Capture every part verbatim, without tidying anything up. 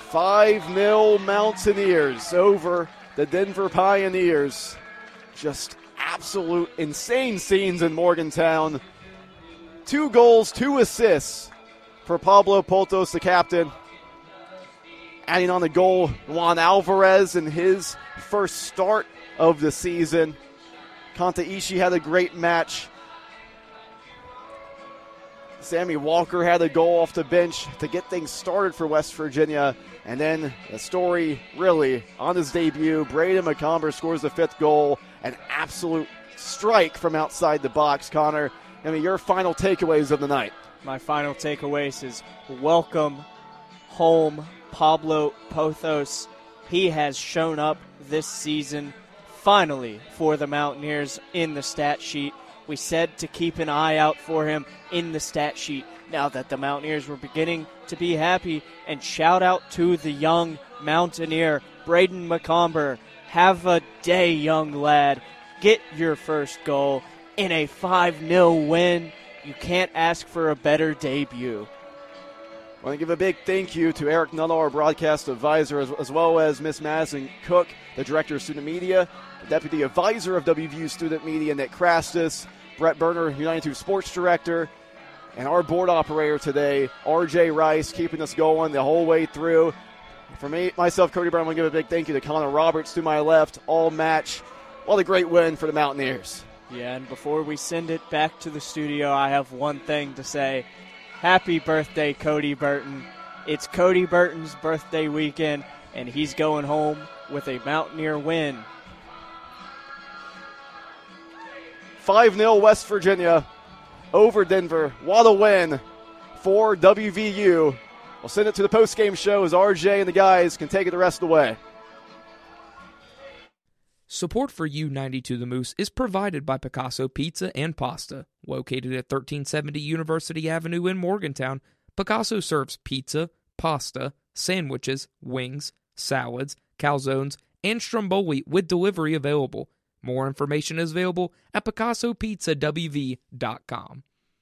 five nil Mountaineers over the Denver Pioneers. Just absolute insane scenes in Morgantown. Two goals, two assists for Pablo Poltos, the captain. Adding on the goal, Juan Alvarez in his first start of the season. Kanta Ishii had a great match. Sammy Walker had a goal off the bench to get things started for West Virginia. And then the story, really, on his debut, Braden McComber scores the fifth goal. An absolute strike from outside the box. Connor, I mean, your final takeaways of the night. My final takeaways is welcome home, Pablo Poltos. He has shown up this season, finally, for the Mountaineers in the stat sheet. We said to keep an eye out for him in the stat sheet now that the Mountaineers were beginning to be happy. And shout out to the young Mountaineer, Braden McComber. Have a day, young lad. Get your first goal in a five nil win. You can't ask for a better debut. I want to give a big thank you to Eric Nuttall, our broadcast advisor, as, as well as Miss Madison Cook, the director of student media, the deputy advisor of W V U student media, Nick Krastis, Brett Berner, United two Sports director, and our board operator today, R J Rice, keeping us going the whole way through. For me, myself, Cody Brown, I want to give a big thank you to Connor Roberts to my left, all match. What a great win for the Mountaineers. Yeah, and before we send it back to the studio, I have one thing to say. Happy birthday, Cody Burton. It's Cody Burton's birthday weekend, and he's going home with a Mountaineer win. five nil West Virginia over Denver. What a win for W V U. We'll send it to the postgame show as R J and the guys can take it the rest of the way. Support for U ninety-two The Moose is provided by Picasso Pizza and Pasta. Located at thirteen seventy University Avenue in Morgantown, Picasso serves pizza, pasta, sandwiches, wings, salads, calzones, and stromboli with delivery available. More information is available at picasso pizza w v dot com.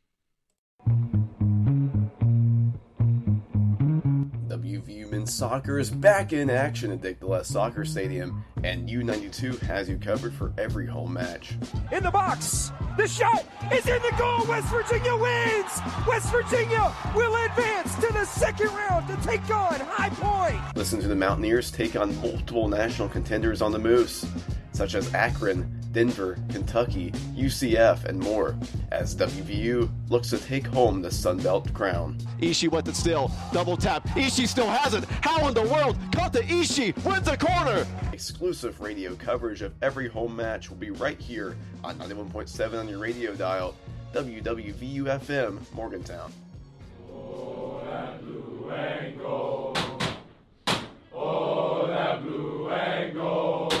W V U men's soccer is back in action at Dick DeLess Soccer Stadium, and U ninety-two has you covered for every home match. In the box, the shot is in the goal. West Virginia wins. West Virginia will advance to the second round to take on High Point. Listen to the Mountaineers take on multiple national contenders on the Moose, such as Akron, Denver, Kentucky, U C F, and more, as W V U looks to take home the Sunbelt crown. Ishii went it still, double tap, Ishii still has it, how in the world, Kanta Ishii wins the corner! Exclusive radio coverage of every home match will be right here on ninety-one point seven on your radio dial, W W V U F M, Morgantown. Oh, that blue and gold. Oh, that blue and gold.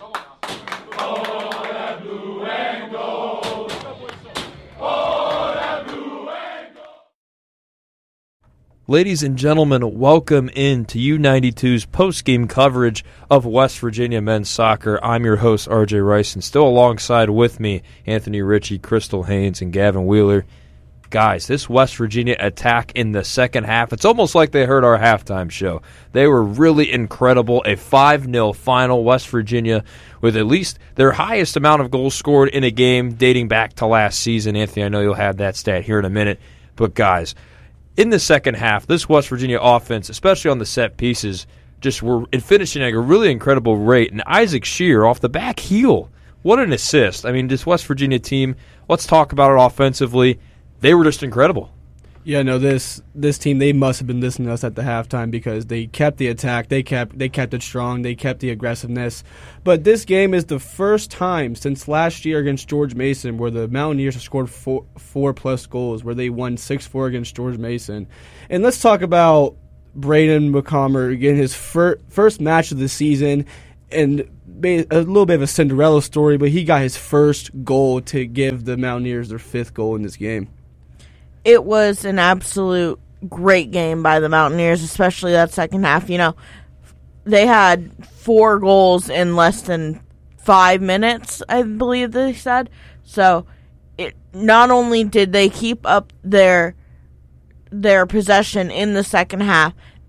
Ladies and gentlemen, welcome in to U ninety-two's post-game coverage of West Virginia men's soccer. I'm your host, R J Rice, and still alongside with me, Anthony Ritchie, Crystal Haynes, and Gavin Wheeler. Guys, this West Virginia attack in the second half, it's almost like they heard our halftime show. They were really incredible. A five nil final, West Virginia with at least their highest amount of goals scored in a game dating back to last season. Anthony, I know you'll have that stat here in a minute. But guys, in the second half, this West Virginia offense, especially on the set pieces, just were finishing at a really incredible rate. And Isaac Shear off the back heel, what an assist. I mean, this West Virginia team, let's talk about it offensively. They were just incredible. Yeah, no, this this team, they must have been listening to us at the halftime because they kept the attack, they kept they kept it strong, they kept the aggressiveness. But this game is the first time since last year against George Mason where the Mountaineers have scored four, four plus goals, where they won six four against George Mason. And let's talk about Braden McComber getting his fir- first match of the season, and a little bit of a Cinderella story, but he got his first goal to give the Mountaineers their fifth goal in this game. It was an absolute great game by the Mountaineers, especially that second half. You know, they had four goals in less than five minutes, I believe they said. So, it not only did they keep up their their possession in the second half,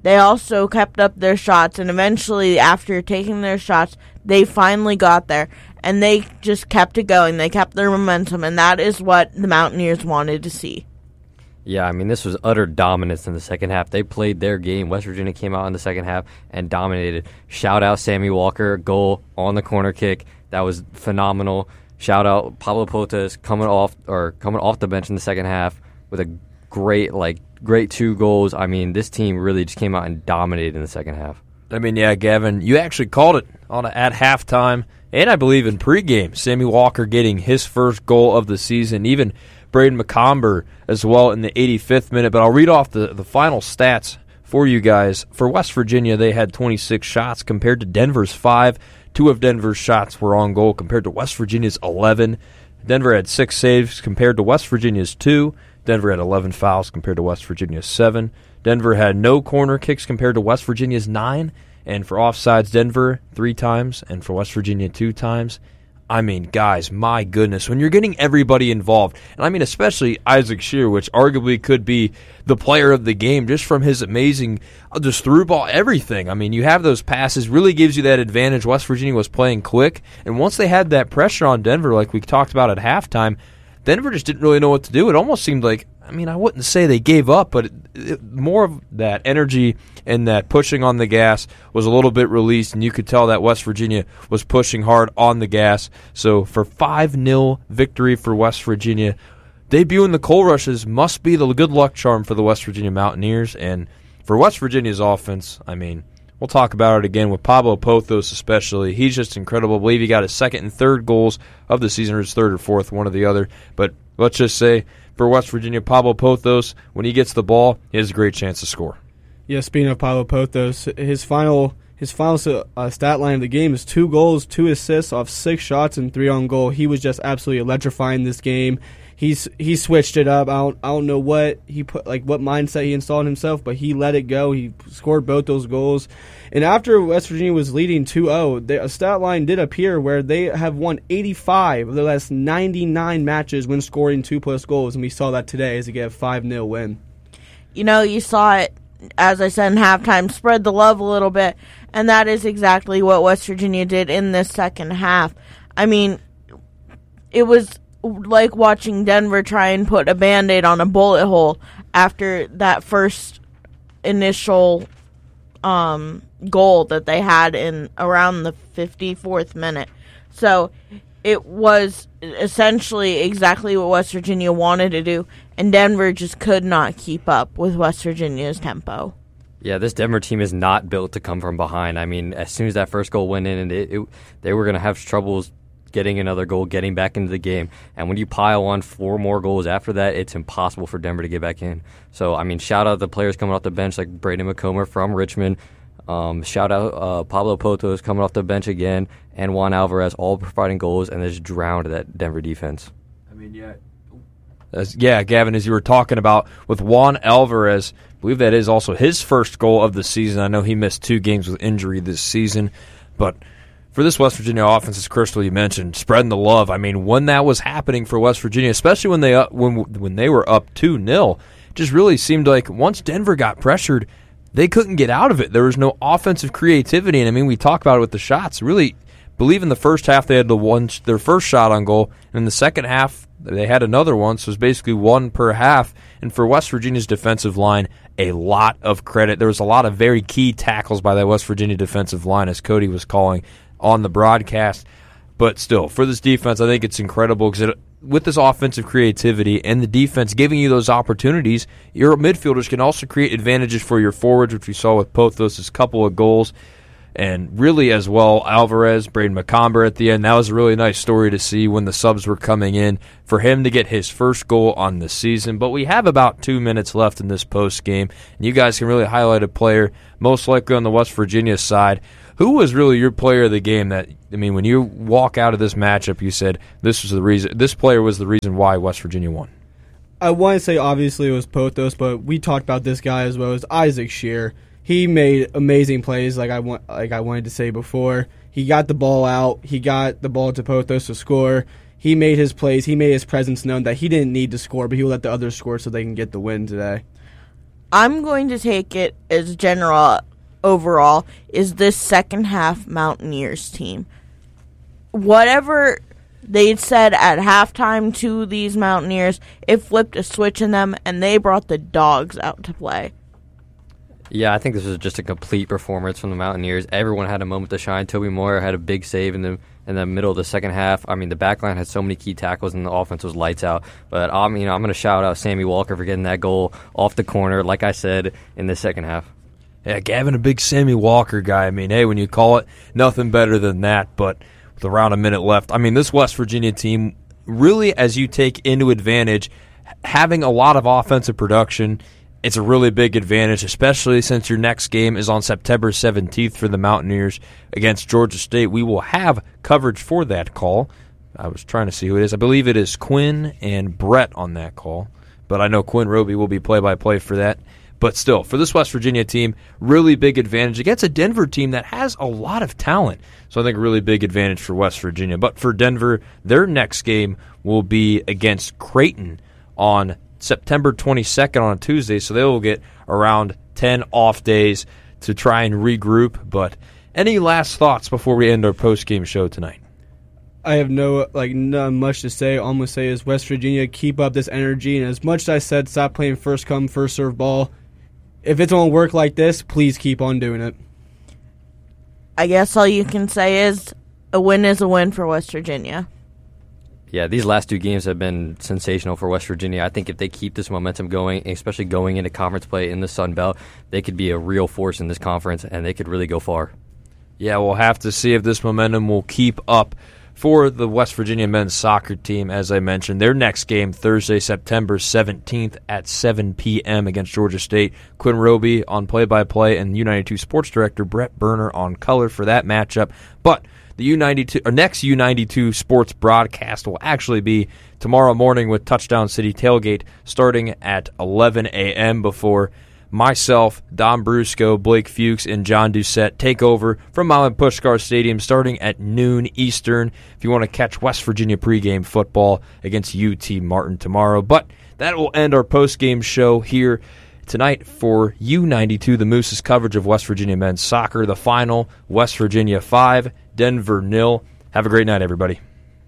they also kept up their shots, and eventually, after taking their shots, they finally got there, and they just kept it going. They kept their momentum, and that is what the Mountaineers wanted to see. Yeah, I mean, this was utter dominance in the second half. They played their game. West Virginia came out in the second half and dominated. Shout out Sammy Walker, goal on the corner kick. That was phenomenal. Shout out Pablo Potas coming off or coming off the bench in the second half with a great, like, great two goals. I mean, this team really just came out and dominated in the second half. I mean, yeah, Gavin, you actually called it on a, at halftime, and I believe in pregame. Sammy Walker getting his first goal of the season, even Braden McComber as well in the eighty-fifth minute. But I'll read off the, the final stats for you guys. For West Virginia, they had twenty-six shots compared to Denver's five. Two of Denver's shots were on goal compared to West Virginia's eleven. Denver had six saves compared to West Virginia's two. Denver had eleven fouls compared to West Virginia's seven. Denver had no corner kicks compared to West Virginia's nine. And for offsides, Denver three times, and for West Virginia two times. I mean, guys, my goodness, when you're getting everybody involved, and I mean especially Isaac Shear, which arguably could be the player of the game just from his amazing, just through ball, everything. I mean, you have those passes, really gives you that advantage. West Virginia was playing quick, and once they had that pressure on Denver, like we talked about at halftime, Denver just didn't really know what to do. It almost seemed like, I mean, I wouldn't say they gave up, but it, it, more of that energy and that pushing on the gas was a little bit released, and you could tell that West Virginia was pushing hard on the gas. So for five nil victory for West Virginia, debuting the Coal Rushes must be the good luck charm for the West Virginia Mountaineers. And for West Virginia's offense, I mean, we'll talk about it again with Pablo Pothos especially. He's just incredible. I believe he got his second and third goals of the season, or his third or fourth, one or the other. But let's just say, for West Virginia, Pablo Pothos, when he gets the ball, he has a great chance to score. Yeah, speaking of Pablo Pothos, his final his final uh, stat line of the game is two goals, two assists off six shots and three on goal. He was just absolutely electrifying this game. He's he switched it up. I don't I don't know what he put like what mindset he installed himself, but he let it go. He scored both those goals. And after West Virginia was leading two oh, a stat line did appear where they have won eighty-five of their last ninety-nine matches when scoring two plus goals, and we saw that today as they get a five nil win. You know, you saw it, as I said in halftime, spread the love a little bit, and that is exactly what West Virginia did in this second half. I mean, it was like watching Denver try and put a Band-Aid on a bullet hole after that first initial um, goal that they had in around the fifty-fourth minute. So it was essentially exactly what West Virginia wanted to do, and Denver just could not keep up with West Virginia's tempo. Yeah, this Denver team is not built to come from behind. I mean, as soon as that first goal went in, and it, it, they were going to have troubles getting another goal, getting back into the game. And when you pile on four more goals after that, it's impossible for Denver to get back in. So, I mean, shout out the players coming off the bench like Braden McComber from Richmond. Um, shout out uh, Pablo Pothos coming off the bench again, and Juan Alvarez, all providing goals, and they just drowned that Denver defense. I mean, yeah. As, yeah, Gavin, as you were talking about with Juan Alvarez, I believe that is also his first goal of the season. I know he missed two games with injury this season, but for this West Virginia offense, as Crystal, you mentioned, spreading the love. I mean, when that was happening for West Virginia, especially when they up, when when they were up two nil, it just really seemed like once Denver got pressured, they couldn't get out of it. There was no offensive creativity, and I mean, we talk about it with the shots. Really, believe in the first half they had the one their first shot on goal, and in the second half they had another one, so it was basically one per half. And for West Virginia's defensive line, a lot of credit. There was a lot of very key tackles by that West Virginia defensive line, as Cody was calling on the broadcast. But still, for this defense, I think it's incredible because with this offensive creativity and the defense giving you those opportunities, your midfielders can also create advantages for your forwards, which we saw with Pothos' couple of goals. And really as well, Alvarez, Braden McComber at the end, that was a really nice story to see when the subs were coming in for him to get his first goal on the season. But we have about two minutes left in this post game, and you guys can really highlight a player, most likely on the West Virginia side. Who was really your player of the game that, I mean, when you walk out of this matchup, you said this was the reason, this player was the reason why West Virginia won? I want to say obviously it was Pothos, but we talked about this guy as well as Isaac Shear. He made amazing plays, like I want, like I wanted to say before. He got the ball out. He got the ball to Pothos to score. He made his plays. He made his presence known that he didn't need to score, but he would let the others score so they can get the win today. I'm going to take it as general overall is this second half Mountaineers team. Whatever they'd said at halftime to these Mountaineers, it flipped a switch in them, and they brought the dogs out to play. Yeah, I think this was just a complete performance from the Mountaineers. Everyone had a moment to shine. Toby Moyer had a big save in the in the middle of the second half. I mean, the back line had so many key tackles, and the offense was lights out. But um, you know, I'm going to shout out Sammy Walker for getting that goal off the corner, like I said, in the second half. Yeah, Gavin, a big Sammy Walker guy. I mean, hey, when you call it, nothing better than that. But with around a minute left, I mean, this West Virginia team really, as you take into advantage, having a lot of offensive production, it's a really big advantage, especially since your next game is on September seventeenth for the Mountaineers against Georgia State. We will have coverage for that call. I was trying to see who it is. I believe it is Quinn and Brett on that call, but I know Quinn Roby will be play-by-play for that. But still, for this West Virginia team, really big advantage against a Denver team that has a lot of talent. So I think a really big advantage for West Virginia. But for Denver, their next game will be against Creighton on September twenty-second on a Tuesday, so they will get around ten off days to try and regroup. But any last thoughts before we end our post-game show tonight? I have no like not much to say. All I'm gonna say is West Virginia, keep up this energy, and as much as I said, stop playing first come, first serve ball. If it's gonna work like this, please keep on doing it. I guess all you can say is a win is a win for West Virginia. Yeah, these last two games have been sensational for West Virginia. I think if they keep this momentum going, especially going into conference play in the Sun Belt, they could be a real force in this conference, and they could really go far. Yeah, we'll have to see if this momentum will keep up for the West Virginia men's soccer team. As I mentioned, their next game, Thursday, September seventeenth at seven p.m. against Georgia State. Quinn Roby on play-by-play and U ninety-two sports director Brett Berner on color for that matchup. But the U ninety-two, or next U ninety-two sports broadcast will actually be tomorrow morning with Touchdown City Tailgate starting at eleven a.m. before myself, Don Brusco, Blake Fuchs, and John Doucette take over from Milan Puskar Stadium starting at noon Eastern if you want to catch West Virginia pregame football against U T Martin tomorrow. But that will end our postgame show here tonight for U ninety-two, the Moose's coverage of West Virginia men's soccer. The final, West Virginia five, Denver nil. Have a great night, everybody.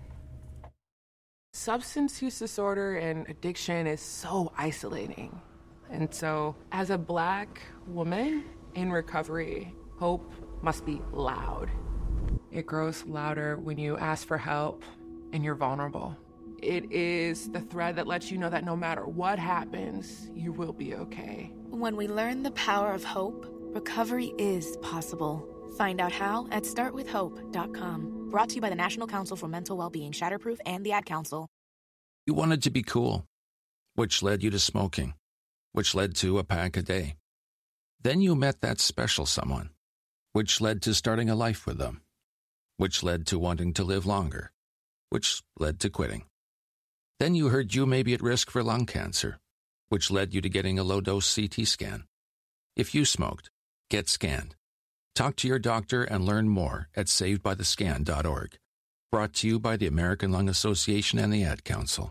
Substance use disorder and addiction is so isolating. And so, as a black woman in recovery, hope must be loud. It grows louder when you ask for help and you're vulnerable. It is the thread that lets you know that no matter what happens, you will be okay. When we learn the power of hope, recovery is possible. Find out how at start with hope dot com. Brought to you by the National Council for Mental Wellbeing, Shatterproof, and the Ad Council. You wanted to be cool, which led you to smoking, which led to a pack a day. Then you met that special someone, which led to starting a life with them, which led to wanting to live longer, which led to quitting. Then you heard you may be at risk for lung cancer, which led you to getting a low-dose C T scan. If you smoked, get scanned. Talk to your doctor and learn more at saved by the scan dot org. Brought to you by the American Lung Association and the Ad Council.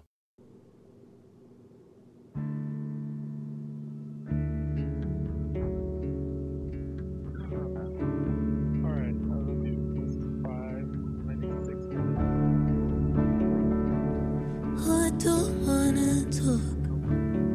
I don't wanna talk